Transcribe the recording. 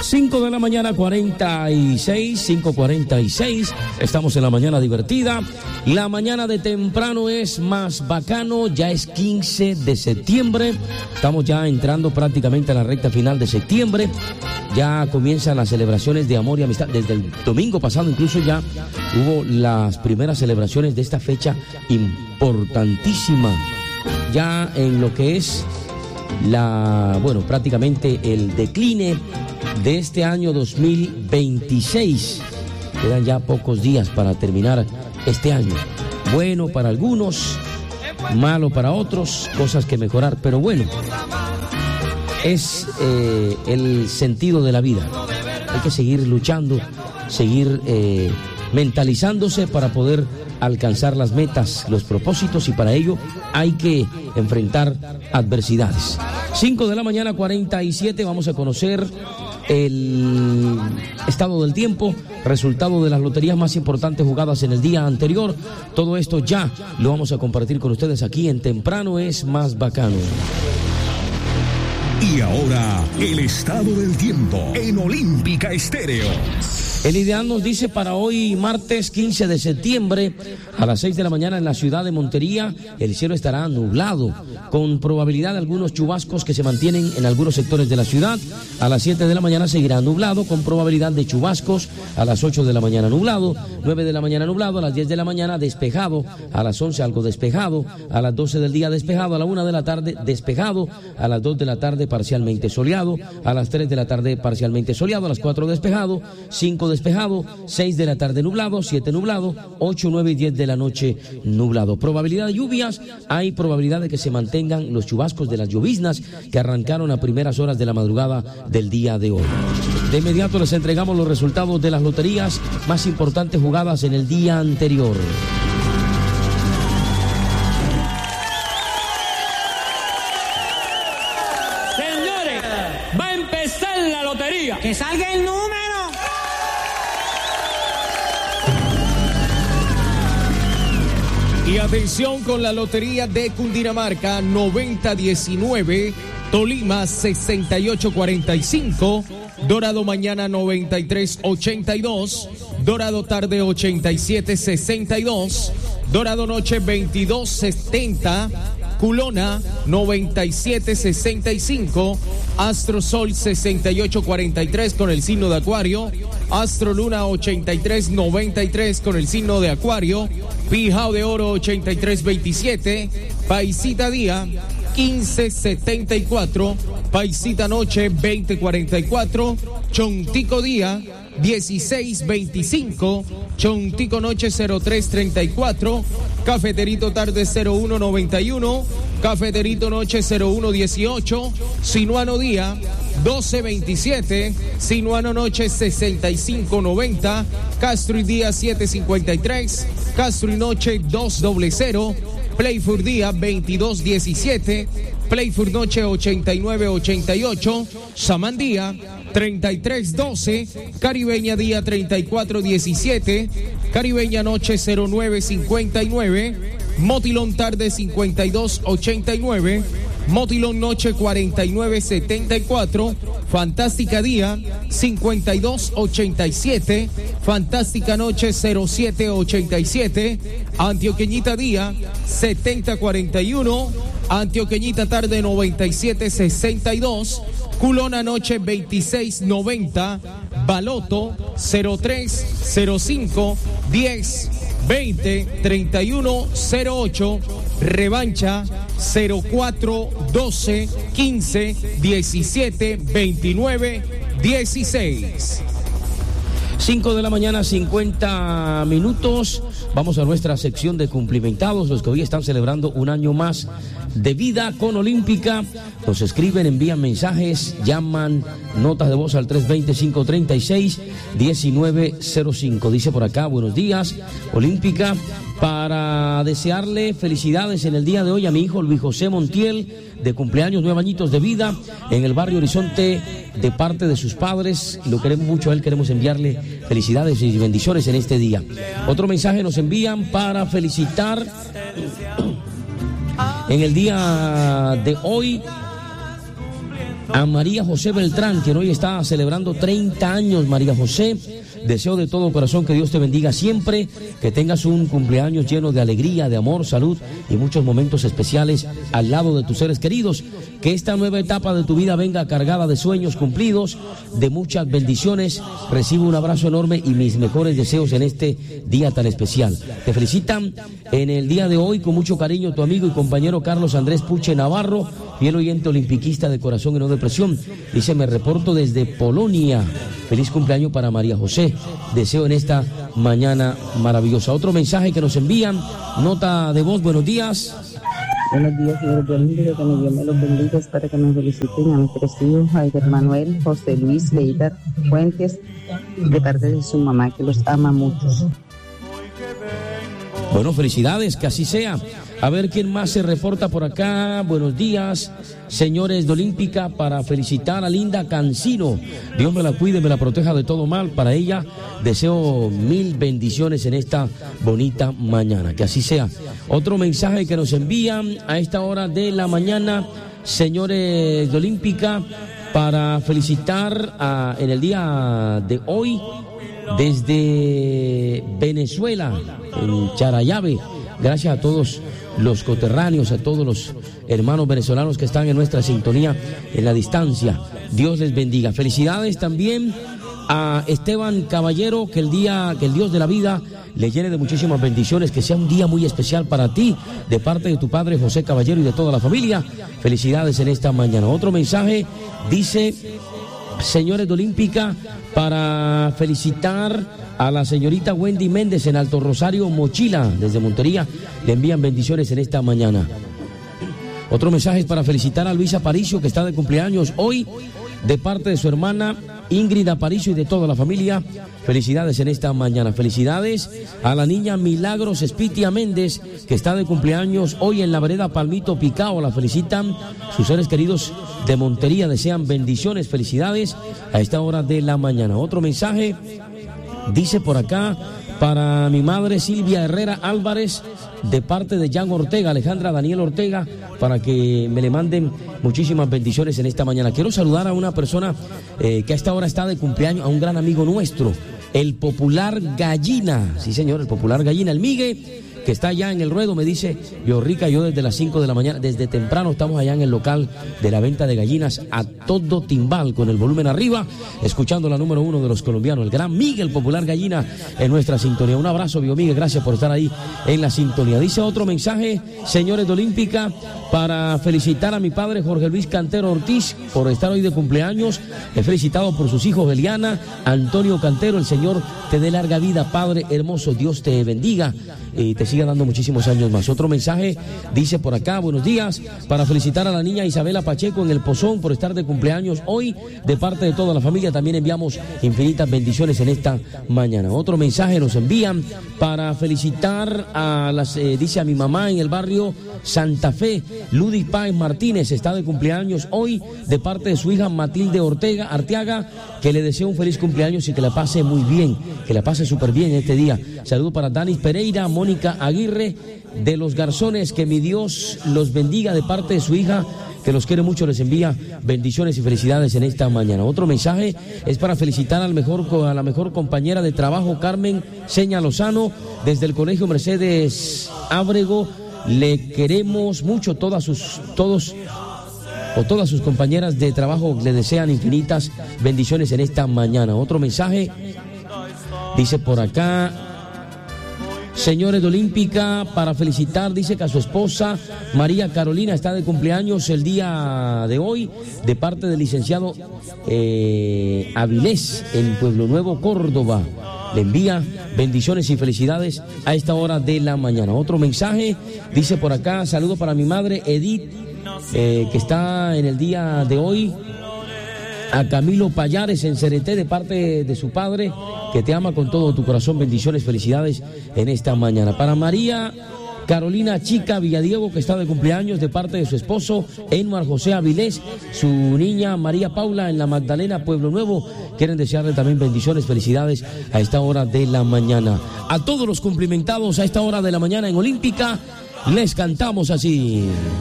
5 de la mañana, 46, 5:46. Estamos en la mañana divertida. La mañana de temprano es más bacano. Ya es 15 de septiembre. Estamos ya entrando prácticamente a la recta final de septiembre. Ya comienzan las celebraciones de amor y amistad. Desde el domingo pasado incluso ya hubo las primeras celebraciones de esta fecha importantísima. Ya en lo que es prácticamente el decline de este año 2026. Quedan ya pocos días para terminar este año. Bueno para algunos, malo para otros, cosas que mejorar, pero bueno, es el sentido de la vida. Hay que seguir luchando, seguir mentalizándose para poder alcanzar las metas, los propósitos, y para ello hay que enfrentar adversidades. 5 de la mañana, 47, vamos a conocer el estado del tiempo, resultado de las loterías más importantes jugadas en el día anterior. Todo esto ya lo vamos a compartir con ustedes aquí en Temprano es más bacano. Y ahora, el estado del tiempo en Olímpica Estéreo. El ideal nos dice para hoy, martes 15 de septiembre, a las 6 de la mañana en la ciudad de Montería, el cielo estará nublado, con probabilidad de algunos chubascos que se mantienen en algunos sectores de la ciudad. A las 7 de la mañana seguirá nublado, con probabilidad de chubascos. A las 8 de la mañana nublado, 9 de la mañana nublado, a las 10 de la mañana despejado, a las 11 algo despejado, a las 12 del día despejado, a la 1 de la tarde despejado, a las 2 de la tarde parcialmente soleado, a las 3 de la tarde parcialmente soleado, a las 4 despejado, 5 despejado, 6 de la tarde nublado, 7 nublado, 8, 9 y 10 de la noche nublado. Probabilidad de lluvias, hay probabilidad de que se mantengan los chubascos de las lloviznas que arrancaron a primeras horas de la madrugada del día de hoy. De inmediato les entregamos los resultados de las loterías más importantes jugadas en el día anterior. Señores, va a empezar la lotería. ¡Que salga el número! Y atención con la lotería de Cundinamarca, 9019, Tolima 6845, Dorado mañana 9382, Dorado tarde 8762, Dorado noche 2270, Culona 9765, Astro Sol 6843 con el signo de Acuario, Astro Luna 8393 con el signo de Acuario, Pijao de Oro 8327, Paisita Día 1574, Paisita Noche 2044, Chontico Día 1625, Chontico Noche 0334, Cafeterito Tarde 0191, Cafeterito Noche 0118, Sinuano Día 1227, Sinuano Noche 6590, Castro y Día 753, Castro y Noche 200, Playfur Día 2217, Playfur Noche 8988, Samandía 3312, Caribeña Día 3417, Caribeña Noche 0959, Motilón Tarde 5289, Motilón Noche 4974, Fantástica Día 5287, Fantástica Noche 0787, Antioqueñita Día 7041, Antioqueñita Tarde 9762, Culona Noche 2690, Baloto 0305 10 20 31 08, Revancha 04 12 15 17 29 16. 5 de la mañana, 50 minutos. Vamos a nuestra sección de cumplimentados, los que hoy están celebrando un año más de vida con Olímpica. Nos escriben, envían mensajes, llaman, notas de voz al 320-536-1905. Dice por acá, buenos días, Olímpica, para desearle felicidades en el día de hoy a mi hijo Luis José Montiel, de cumpleaños, 9 añitos de vida, en el barrio Horizonte, de parte de sus padres. Lo queremos mucho a él, queremos enviarle felicidades y bendiciones en este día. Otro mensaje nos envían para felicitar en el día de hoy a María José Beltrán, quien hoy está celebrando 30 años. María José, deseo de todo corazón que Dios te bendiga siempre, que tengas un cumpleaños lleno de alegría, de amor, salud y muchos momentos especiales al lado de tus seres queridos. Que esta nueva etapa de tu vida venga cargada de sueños cumplidos, de muchas bendiciones. Recibe un abrazo enorme y mis mejores deseos en este día tan especial. Te felicitan en el día de hoy con mucho cariño tu amigo y compañero Carlos Andrés Puche Navarro, fiel oyente olimpiquista de corazón y no de presión. Dice, me reporto desde Polonia. Feliz cumpleaños para María José. Deseo en esta mañana maravillosa. Otro mensaje que nos envían, nota de voz, buenos días. Buenos días, señor Olímpico, que Dios me los bendiga, es para que me feliciten a mis 3 hijos, Aider Manuel, José Luis, Leida Fuentes, de parte de su mamá, que los ama mucho. Bueno, felicidades, que así sea. A ver quién más se reporta por acá. Buenos días, señores de Olímpica, para felicitar a Linda Cancino. Dios me la cuide, me la proteja de todo mal. Para ella deseo 1000 bendiciones en esta bonita mañana, que así sea. Otro mensaje que nos envían a esta hora de la mañana, señores de Olímpica, para felicitar en el día de hoy desde Venezuela, en Charayave. Gracias a todos los coterráneos, a todos los hermanos venezolanos que están en nuestra sintonía en la distancia. Dios les bendiga. Felicidades también a Esteban Caballero, que el Dios de la vida le llene de muchísimas bendiciones, que sea un día muy especial para ti, de parte de tu padre José Caballero y de toda la familia. Felicidades en esta mañana. Otro mensaje dice, señores de Olímpica, para felicitar a la señorita Wendy Méndez en Alto Rosario, Mochila, desde Montería. Le envían bendiciones en esta mañana. Otro mensaje es para felicitar a Luis Aparicio, que está de cumpleaños hoy, de parte de su hermana Ingrid Aparicio y de toda la familia. Felicidades en esta mañana. Felicidades a la niña Milagros Espitia Méndez, que está de cumpleaños hoy en la vereda Palmito Picao. La felicitan sus seres queridos de Montería. Desean bendiciones, felicidades a esta hora de la mañana. Otro mensaje dice por acá, para mi madre Silvia Herrera Álvarez, de parte de Jan Ortega, Alejandra Daniel Ortega, para que me le manden muchísimas bendiciones en esta mañana. Quiero saludar a una persona que a esta hora está de cumpleaños, a un gran amigo nuestro, el Popular Gallina. Sí, señor, el Popular Gallina, el Migue, que está allá en el ruedo. Me dice, yo desde las 5 de la mañana, desde temprano estamos allá en el local de la venta de gallinas a todo timbal, con el volumen arriba, escuchando la número 1 de los colombianos, el gran Miguel Popular Gallina, en nuestra sintonía. Un abrazo, Bio Miguel, gracias por estar ahí en la sintonía. Dice otro mensaje, señores de Olímpica, para felicitar a mi padre Jorge Luis Cantero Ortiz por estar hoy de cumpleaños. He felicitado por sus hijos Eliana, Antonio Cantero. El Señor te dé larga vida, Padre hermoso, Dios te bendiga y te siga dando muchísimos años más. Otro mensaje dice por acá, buenos días, para felicitar a la niña Isabela Pacheco en el Pozón por estar de cumpleaños hoy, de parte de toda la familia. También enviamos infinitas bendiciones en esta mañana. Otro mensaje nos envían para felicitar dice a mi mamá en el barrio Santa Fe, Ludis Páez Martínez, está de cumpleaños hoy, de parte de su hija Matilde Ortega Arteaga, que le deseo un feliz cumpleaños y que la pase muy bien, que la pase súper bien este día. Saludo para Danis Pereira, Mónica Aguirre de Los Garzones, que mi Dios los bendiga, de parte de su hija, que los quiere mucho, les envía bendiciones y felicidades en esta mañana. Otro mensaje es para felicitar a la mejor compañera de trabajo, Carmen Seña Lozano, desde el Colegio Mercedes Ábrego. Le queremos mucho, todas sus compañeras de trabajo le desean infinitas bendiciones en esta mañana. Otro mensaje dice por acá, señores de Olímpica, para felicitar, dice que a su esposa María Carolina está de cumpleaños el día de hoy, de parte del licenciado Avilés en Pueblo Nuevo, Córdoba. Le envía bendiciones y felicidades a esta hora de la mañana. Otro mensaje dice por acá, saludo para mi madre Edith, que está en el día de hoy, a Camilo Payares en Cereté, de parte de su padre, que te ama con todo tu corazón. Bendiciones, felicidades en esta mañana. Para María Carolina Chica Villadiego, que está de cumpleaños, de parte de su esposo Enmar José Avilés, su niña María Paula en La Magdalena, Pueblo Nuevo. Quieren desearle también bendiciones, felicidades a esta hora de la mañana. A todos los cumplimentados a esta hora de la mañana en Olímpica, les cantamos así.